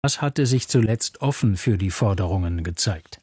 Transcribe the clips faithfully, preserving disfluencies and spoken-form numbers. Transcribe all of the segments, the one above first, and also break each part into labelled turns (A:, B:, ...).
A: Das hatte sich zuletzt offen für die Forderungen gezeigt.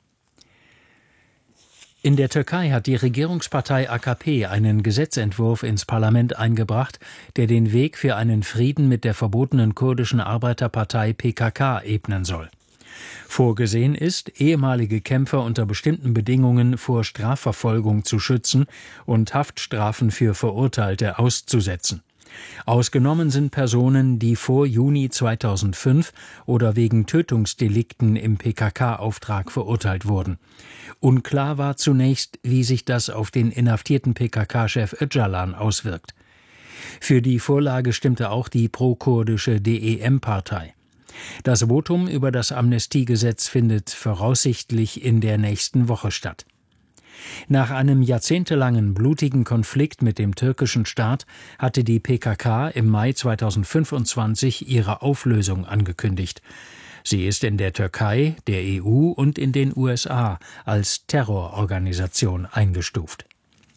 A: In der Türkei hat die Regierungspartei A K P einen Gesetzentwurf ins Parlament eingebracht, der den Weg für einen Frieden mit der verbotenen kurdischen Arbeiterpartei P K K ebnen soll. Vorgesehen ist, ehemalige Kämpfer unter bestimmten Bedingungen vor Strafverfolgung zu schützen und Haftstrafen für Verurteilte auszusetzen. Ausgenommen sind Personen, die vor Juni zweitausendfünf oder wegen Tötungsdelikten im P K K-Auftrag verurteilt wurden. Unklar war zunächst, wie sich das auf den inhaftierten P K K-Chef Öcalan auswirkt. Für die Vorlage stimmte auch die pro-kurdische D E M-Partei. Das Votum über das Amnestiegesetz findet voraussichtlich in der nächsten Woche statt. Nach einem jahrzehntelangen blutigen Konflikt mit dem türkischen Staat hatte die P K K im Mai zweitausendfünfundzwanzig ihre Auflösung angekündigt. Sie ist in der Türkei, der E U und in den U S A als Terrororganisation eingestuft.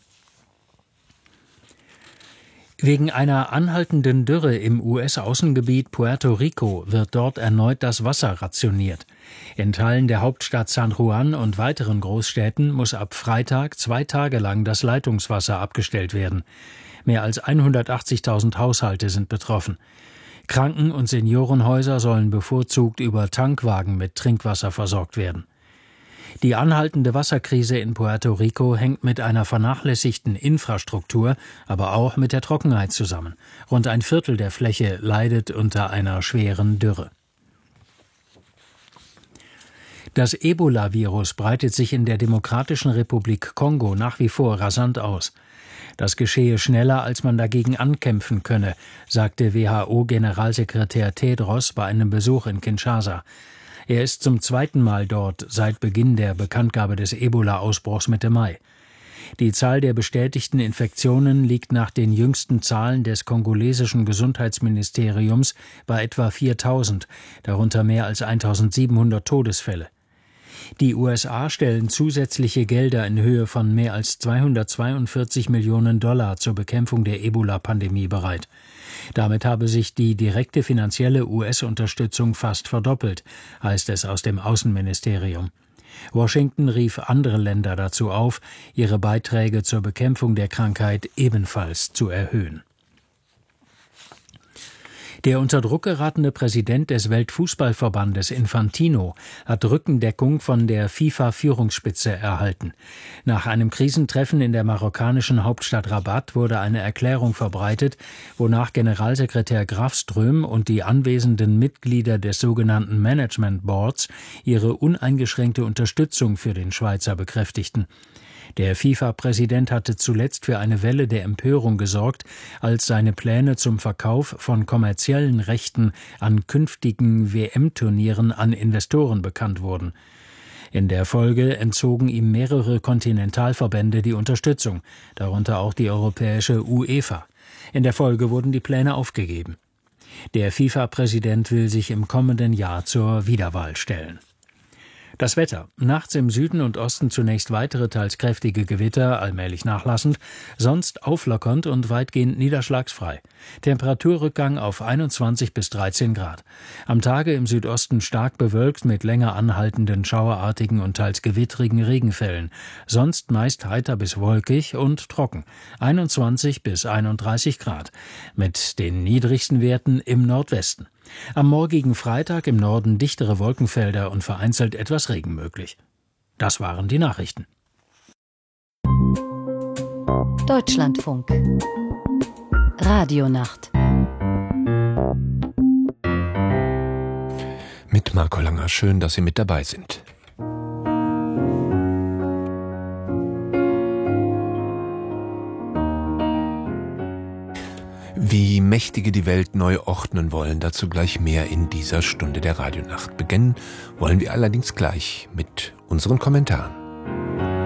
A: Wegen einer anhaltenden Dürre im U S-Außengebiet Puerto Rico wird dort erneut das Wasser rationiert. In Teilen der Hauptstadt San Juan und weiteren Großstädten muss ab Freitag zwei Tage lang das Leitungswasser abgestellt werden. Mehr als hundertachtzigtausend Haushalte sind betroffen. Kranken- und Seniorenhäuser sollen bevorzugt über Tankwagen mit Trinkwasser versorgt werden. Die anhaltende Wasserkrise in Puerto Rico hängt mit einer vernachlässigten Infrastruktur, aber auch mit der Trockenheit zusammen. Rund ein Viertel der Fläche leidet unter einer schweren Dürre. Das Ebola-Virus breitet sich in der Demokratischen Republik Kongo nach wie vor rasant aus. Das geschehe schneller, als man dagegen ankämpfen könne, sagte W H O-Generalsekretär Tedros bei einem Besuch in Kinshasa. Er ist zum zweiten Mal dort seit Beginn der Bekanntgabe des Ebola-Ausbruchs Mitte Mai. Die Zahl der bestätigten Infektionen liegt nach den jüngsten Zahlen des kongolesischen Gesundheitsministeriums bei etwa viertausend, darunter mehr als eintausendsiebenhundert Todesfälle. Die U S A stellen zusätzliche Gelder in Höhe von mehr als zweihundertzweiundvierzig Millionen Dollar zur Bekämpfung der Ebola-Pandemie bereit. Damit habe sich die direkte finanzielle U S-Unterstützung fast verdoppelt, heißt es aus dem Außenministerium. Washington rief andere Länder dazu auf, ihre Beiträge zur Bekämpfung der Krankheit ebenfalls zu erhöhen. Der unter Druck geratene Präsident des Weltfußballverbandes Infantino hat Rückendeckung von der FIFA-Führungsspitze erhalten. Nach einem Krisentreffen in der marokkanischen Hauptstadt Rabat wurde eine Erklärung verbreitet, wonach Generalsekretär Grafström und die anwesenden Mitglieder des sogenannten Management Boards ihre uneingeschränkte Unterstützung für den Schweizer bekräftigten. Der FIFA-Präsident hatte zuletzt für eine Welle der Empörung gesorgt, als seine Pläne zum Verkauf von kommerziellen Rechten an künftigen W M-Turnieren an Investoren bekannt wurden. In der Folge entzogen ihm mehrere Kontinentalverbände die Unterstützung, darunter auch die europäische UEFA. In der Folge wurden die Pläne aufgegeben. Der FIFA-Präsident will sich im kommenden Jahr zur Wiederwahl stellen. Das Wetter. Nachts im Süden und Osten zunächst weitere, teils kräftige Gewitter, allmählich nachlassend, sonst auflockernd und weitgehend niederschlagsfrei. Temperaturrückgang auf einundzwanzig bis dreizehn Grad. Am Tage im Südosten stark bewölkt mit länger anhaltenden, schauerartigen und teils gewittrigen Regenfällen. Sonst meist heiter bis wolkig und trocken. einundzwanzig bis einunddreißig Grad. Mit den niedrigsten Werten im Nordwesten. Am morgigen Freitag im Norden dichtere Wolkenfelder und vereinzelt etwas Regen möglich. Das waren die Nachrichten.
B: Deutschlandfunk. Radionacht.
C: Mit Marco Langer. Schön, dass Sie mit dabei sind. Wie Mächtige die Welt neu ordnen wollen, dazu gleich mehr in dieser Stunde der Radionacht. Beginnen wollen wir allerdings gleich mit unseren Kommentaren.